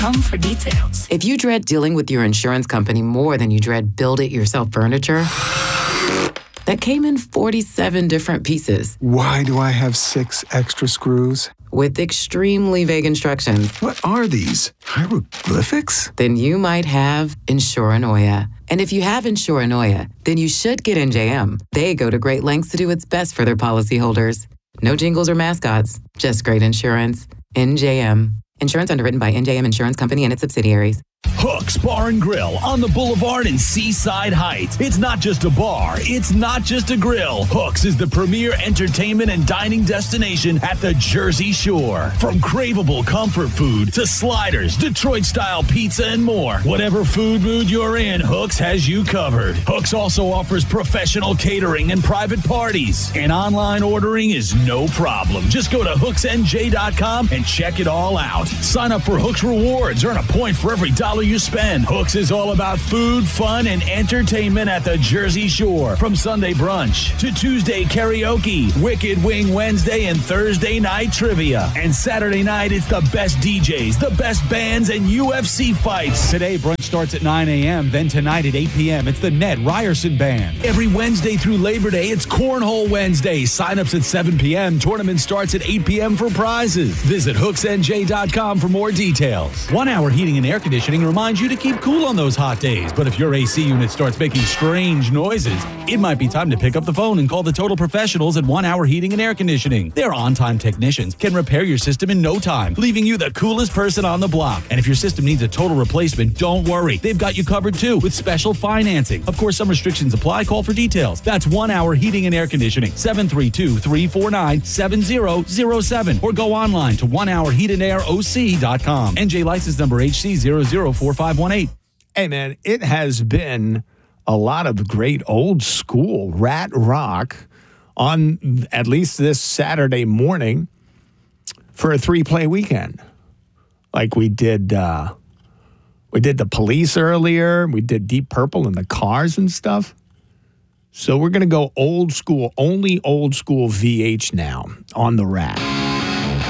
come for details. If you dread dealing with your insurance company more than you dread build-it-yourself furniture, that came in 47 different pieces. Why do I have 6 extra screws? With extremely vague instructions. What are these? Hieroglyphics? Then you might have Insuranoia. And if you have Insuranoia, then you should get NJM. They go to great lengths to do what's best for their policyholders. No jingles or mascots, just great insurance. NJM. Insurance underwritten by NJM Insurance Company and its subsidiaries. Hooks Bar and Grill on the Boulevard in Seaside Heights. It's not just a bar. It's not just a grill. Hooks is the premier entertainment and dining destination at the Jersey Shore. From craveable comfort food to sliders, Detroit-style pizza, and more. Whatever food mood you're in, Hooks has you covered. Hooks also offers professional catering and private parties. And online ordering is no problem. Just go to hooksnj.com and check it all out. Sign up for Hooks Rewards. Earn a point for every $1 you spend. Hooks is all about food, fun, and entertainment at the Jersey Shore. From Sunday brunch to Tuesday karaoke, Wicked Wing Wednesday, and Thursday night trivia. And Saturday night, it's the best DJs, the best bands, and UFC fights. Today, brunch starts at 9 a.m. Then tonight at 8 p.m., it's the Ned Ryerson Band. Every Wednesday through Labor Day, it's Cornhole Wednesday. Sign-ups at 7 p.m. Tournament starts at 8 p.m. for prizes. Visit hooksnj.com for more details. 1 Hour Heating and Air Conditioning reminds you to keep cool on those hot days. But if your AC unit starts making strange noises, it might be time to pick up the phone and call the total professionals at 1 Hour Heating and Air Conditioning. Their on-time technicians can repair your system in no time, leaving you the coolest person on the block. And if your system needs a total replacement, don't worry. They've got you covered too with special financing. Of course, some restrictions apply. Call for details. That's 1 Hour Heating and Air Conditioning, 732-349-7007. Or go online to onehourheatandairoc.com. NJ license number HC004518. Hey, man, it has been a lot of great old school rat rock on at least this Saturday morning for a 3-play weekend. Like we did the Police earlier. We did Deep Purple and the Cars and stuff. So we're going to go old school, only old school VH now on the Rat.